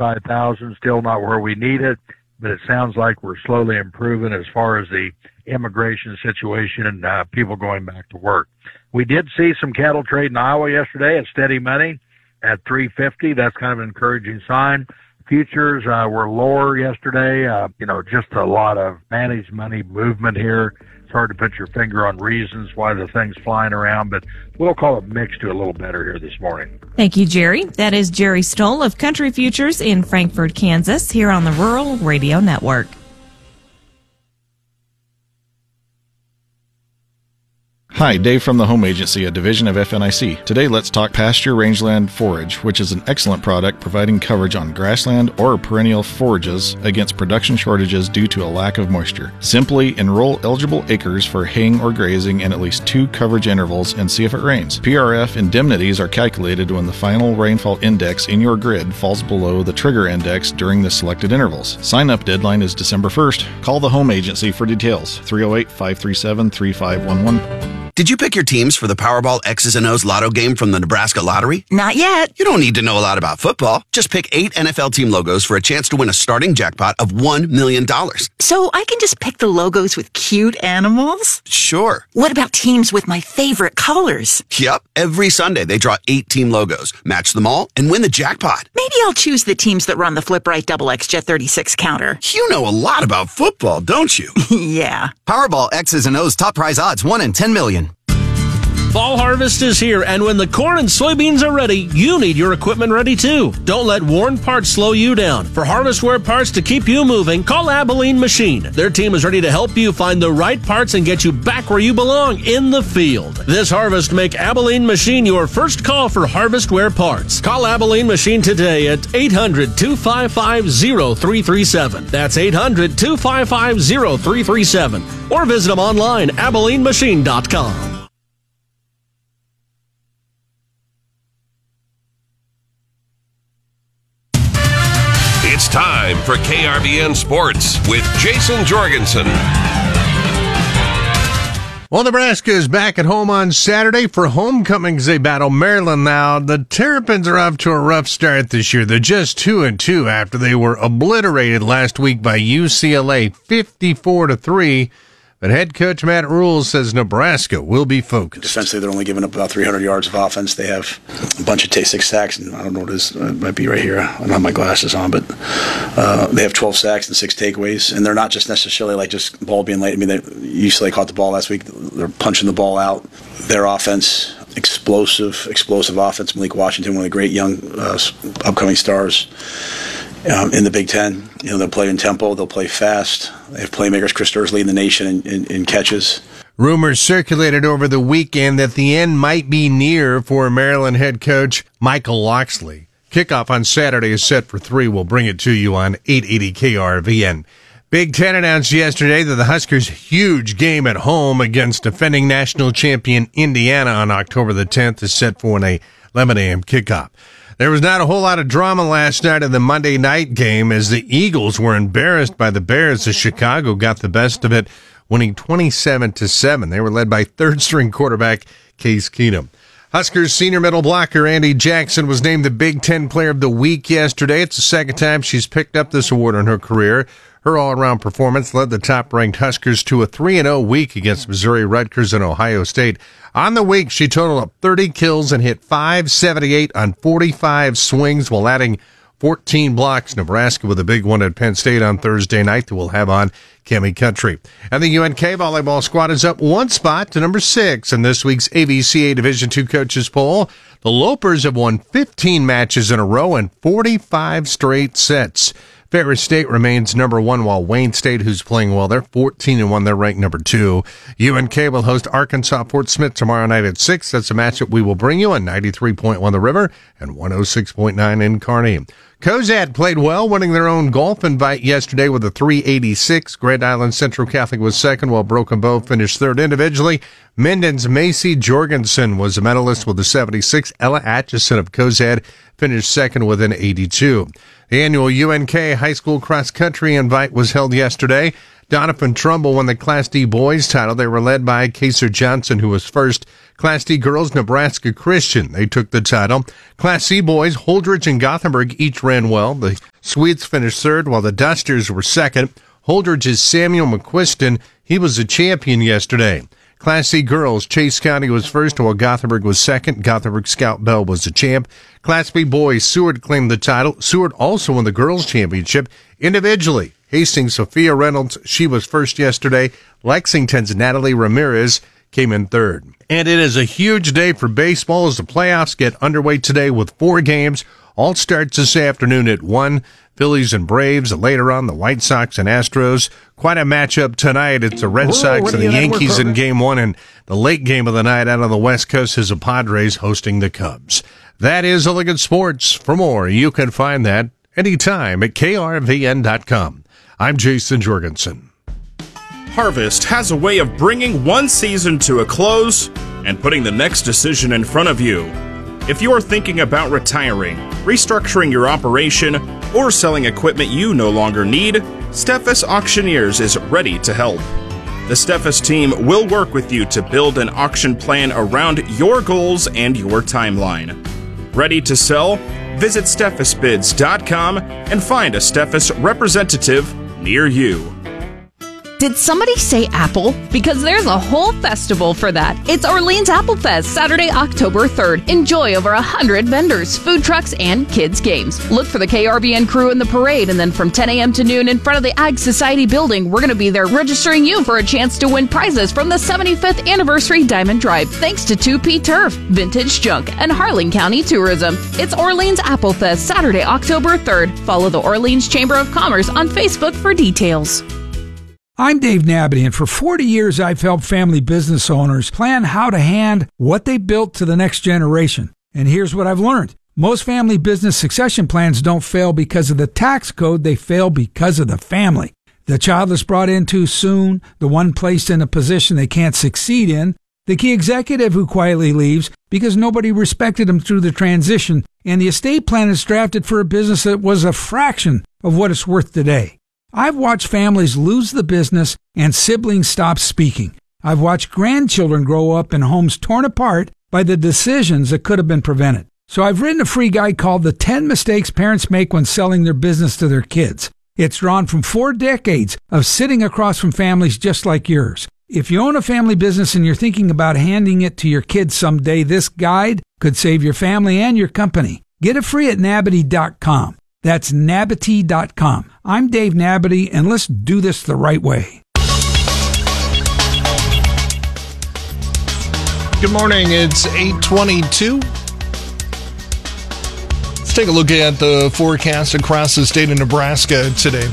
35,000, still not where we need it, but it sounds like we're slowly improving as far as the immigration situation and people going back to work. We did see some cattle trade in Iowa yesterday at steady money at 350. That's kind of an encouraging sign. Futures were lower yesterday. Just a lot of managed money movement here. It's hard to put your finger on reasons why the thing's flying around, but we'll call it mixed to a little better here this morning. Thank you, Jerry. That is Jerry Stoll of Country Futures in Frankfort, Kansas, here on the Rural Radio Network. Hi, Dave from the Home Agency, a division of FNIC. Today, let's talk pasture rangeland forage, which is an excellent product providing coverage on grassland or perennial forages against production shortages due to a lack of moisture. Simply enroll eligible acres for haying or grazing in at least 2 coverage intervals and see if it rains. PRF indemnities are calculated when the final rainfall index in your grid falls below the trigger index during the selected intervals. Sign-up deadline is December 1st. Call the Home Agency for details. 308-537-3511. Did you pick your teams for the Powerball X's and O's Lotto game from the Nebraska Lottery? Not yet. You don't need to know a lot about football. Just pick 8 NFL team logos for a chance to win a starting jackpot of $1 million. So I can just pick the logos with cute animals? Sure. What about teams with my favorite colors? Yep. Every Sunday they draw 8 team logos, match them all, and win the jackpot. Maybe I'll choose the teams that run the Flip Right Double X Jet 36 counter. You know a lot about football, don't you? Yeah. Powerball X's and O's top prize odds, 1 in 10 million. Fall harvest is here, and when the corn and soybeans are ready, you need your equipment ready too. Don't let worn parts slow you down. For harvestware parts to keep you moving, call Abilene Machine. Their team is ready to help you find the right parts and get you back where you belong, in the field. This harvest, make Abilene Machine your first call for harvestware parts. Call Abilene Machine today at 800-255-0337. That's 800-255-0337. Or visit them online, AbileneMachine.com. It's time for KRBN Sports with Jason Jorgensen. Well, Nebraska is back at home on Saturday for homecoming as they battle Maryland now. The Terrapins are off to a rough start this year. They're just 2-2 after they were obliterated last week by UCLA 54-3. But head coach Matt Rule says Nebraska will be focused. Defensively, they're only giving up about 300 yards of offense. They have a bunch of 6 sacks, and I don't know what it is. It might be right here. I don't have my glasses on, but they have 12 sacks and 6 takeaways. And they're not just necessarily like just ball being late. I mean, UCLA caught the ball last week. They're punching the ball out. Their offense, explosive offense. Malik Washington, one of the great young upcoming stars in the Big Ten. They'll play in tempo. They'll play fast. They have playmakers. Chris Sturrs leading the nation in catches. Rumors circulated over the weekend that the end might be near for Maryland head coach Michael Locksley. Kickoff on Saturday is set for 3. We'll bring it to you on 880 KRVN. Big Ten announced yesterday that the Huskers' huge game at home against defending national champion Indiana on October the 10th is set for an 11 a.m. kickoff. There was not a whole lot of drama last night in the Monday night game as the Eagles were embarrassed by the Bears as Chicago got the best of it, winning 27-7. They were led by third-string quarterback Case Keenum. Huskers senior middle blocker Andy Jackson was named the Big Ten Player of the Week yesterday. It's the second time she's picked up this award in her career. Her all-around performance led the top-ranked Huskers to a 3-0 week against Missouri, Rutgers, and Ohio State. On the week, she totaled up 30 kills and hit .578 on 45 swings while adding 14 blocks. Nebraska with a big one at Penn State on Thursday night that we'll have on Kemi Country. And the UNK volleyball squad is up 1 spot to number 6 in this week's AVCA Division II coaches poll. The Lopers have won 15 matches in a row and 45 straight sets. Ferris State remains number 1, while Wayne State, who's playing well, they're 14-1. They're ranked number 2. UNK will host Arkansas Fort Smith tomorrow night at 6. That's a matchup we will bring you on 93.1 The River and 106.9 in Kearney. Cozad played well, winning their own golf invite yesterday with a 386. Grand Island Central Catholic was second, while Broken Bow finished third individually. Minden's Macy Jorgensen was a medalist with a 76. Ella Atchison of Cozad finished second with an 82. The annual UNK High School Cross Country invite was held yesterday. Donovan Trumbull won the Class D boys title. They were led by Kaser Johnson, who was first. Class D girls, Nebraska Christian, they took the title. Class C boys, Holdridge and Gothenburg each ran well. The Sweets finished third, while the Dusters were second. Holdridge's Samuel McQuiston, he was a champion yesterday. Class C girls, Chase County was first, while Gothenburg was second. Gothenburg Scout Bell was the champ. Class B boys, Seward claimed the title. Seward also won the girls' championship individually. Hastings' Sophia Reynolds, she was first yesterday. Lexington's Natalie Ramirez came in third. And it is a huge day for baseball as the playoffs get underway today with 4 games. All starts this afternoon at 1. Phillies and Braves. Later on, the White Sox and Astros. Quite a matchup tonight. It's the Red Sox and the Yankees in Game 1, and the late game of the night out on the West Coast is the Padres hosting the Cubs. That is Elegant Sports. For more, you can find that anytime at krvn.com. I'm Jason Jorgensen. Harvest has a way of bringing one season to a close and putting the next decision in front of you. If you are thinking about retiring, restructuring your operation, or selling equipment you no longer need, Steffes Auctioneers is ready to help. The Steffes team will work with you to build an auction plan around your goals and your timeline. Ready to sell? Visit SteffesBids.com and find a Steffes representative near you. Did somebody say apple? Because there's a whole festival for that. It's Orleans Apple Fest, Saturday, October 3rd. Enjoy over 100 vendors, food trucks, and kids' games. Look for the KRBN crew in the parade, and then from 10 a.m. to noon in front of the Ag Society building, we're going to be there registering you for a chance to win prizes from the 75th Anniversary Diamond Drive, thanks to 2P Turf, Vintage Junk, and Harlan County Tourism. It's Orleans Apple Fest, Saturday, October 3rd. Follow the Orleans Chamber of Commerce on Facebook for details. I'm Dave Nabity, and for 40 years I've helped family business owners plan how to hand what they built to the next generation. And here's what I've learned. Most family business succession plans don't fail because of the tax code, they fail because of the family. The child that's brought in too soon, the one placed in a position they can't succeed in, the key executive who quietly leaves because nobody respected him through the transition, and the estate plan is drafted for a business that was a fraction of what it's worth today. I've watched families lose the business and siblings stop speaking. I've watched grandchildren grow up in homes torn apart by the decisions that could have been prevented. So I've written a free guide called The 10 Mistakes Parents Make When Selling Their Business to Their Kids. It's drawn from 4 decades of sitting across from families just like yours. If you own a family business and you're thinking about handing it to your kids someday, this guide could save your family and your company. Get it free at Nabity.com. That's Nabity.com. I'm Dave Nabity, and let's do this the right way. Good morning. It's 8:22. Let's take a look at the forecast across the state of Nebraska today.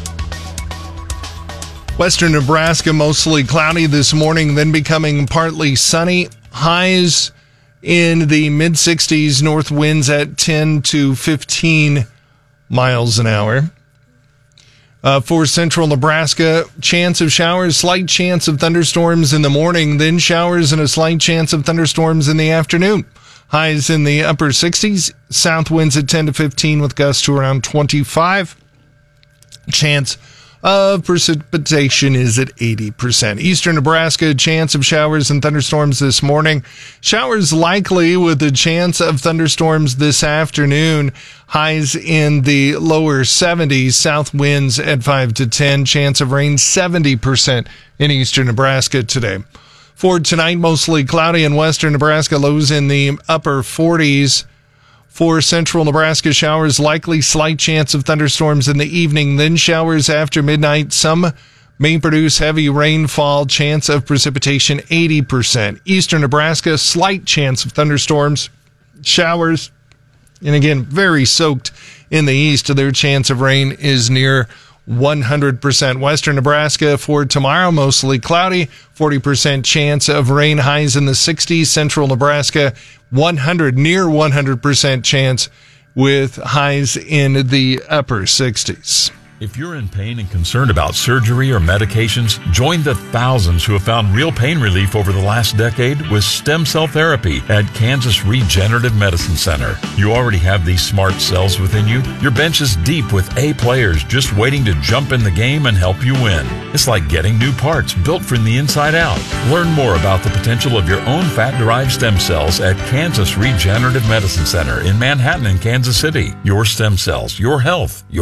Western Nebraska, mostly cloudy this morning, then becoming partly sunny. Highs in the mid-60s, north winds at 10 to 15 miles an hour. For central Nebraska, chance of showers, slight chance of thunderstorms in the morning, then showers and a slight chance of thunderstorms in the afternoon. Highs in the upper 60s, south winds at 10 to 15 with gusts to around 25. Chance of precipitation is at 80%. Eastern Nebraska, chance of showers and thunderstorms this morning. Showers likely with a chance of thunderstorms this afternoon. Highs in the lower 70s, south winds at 5 to 10. Chance of rain 70% in eastern Nebraska today. For tonight, mostly cloudy in western Nebraska, lows in the upper 40s. For central Nebraska, showers likely, slight chance of thunderstorms in the evening, then showers after midnight. Some may produce heavy rainfall, chance of precipitation 80%. Eastern Nebraska, slight chance of thunderstorms, showers, and again, very soaked in the east. Their chance of rain is near 100%. Western Nebraska for tomorrow, mostly cloudy, 40% chance of rain, highs in the 60s. Central Nebraska, near 100% chance with highs in the upper 60s. If you're in pain and concerned about surgery or medications, join the thousands who have found real pain relief over the last decade with stem cell therapy at Kansas Regenerative Medicine Center. You already have these smart cells within you. Your bench is deep with A players just waiting to jump in the game and help you win. It's like getting new parts built from the inside out. Learn more about the potential of your own fat-derived stem cells at Kansas Regenerative Medicine Center in Manhattan and Kansas City. Your stem cells, your health, your